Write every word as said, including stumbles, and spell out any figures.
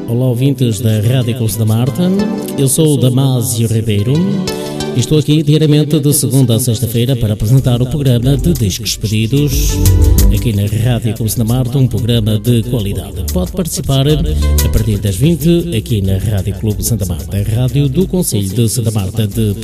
Olá, ouvintes da Rádio Clube da Marta. Eu sou o Damásio Ribeiro e estou aqui diariamente de segunda a sexta-feira para apresentar o programa de Discos Pedidos aqui na Rádio Clube da Marta, um programa de qualidade. Pode participar a partir das vinte aqui na Rádio Clube Santa Marta, a rádio do Concelho de Santa Marta de